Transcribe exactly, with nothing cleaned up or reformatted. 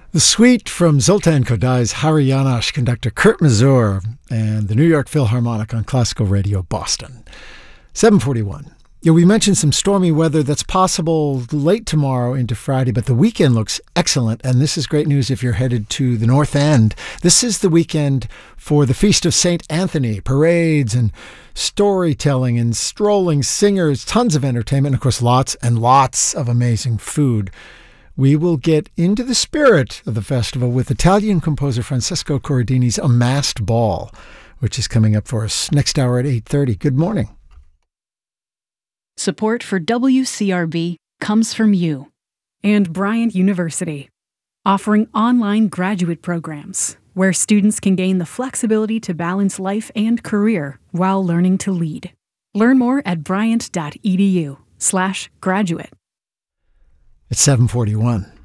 The suite from Zoltan Kodai's Hari Janosch, conductor Kurt Mazur, and the New York Philharmonic on Classical Radio Boston. seven forty-one. Yeah, we mentioned some stormy weather that's possible late tomorrow into Friday, but the weekend looks excellent, and this is great news if you're headed to the North End. This is the weekend for the Feast of Saint Anthony, parades and storytelling and strolling singers, tons of entertainment, and of course lots and lots of amazing food. We will get into the spirit of the festival with Italian composer Francesco Corradini's A Masked Ball, which is coming up for us next hour at eight thirty. Good morning. Support for W C R B comes from you and Bryant University, offering online graduate programs where students can gain the flexibility to balance life and career while learning to lead. Learn more at bryant.edu slash graduate. It's seven forty-one.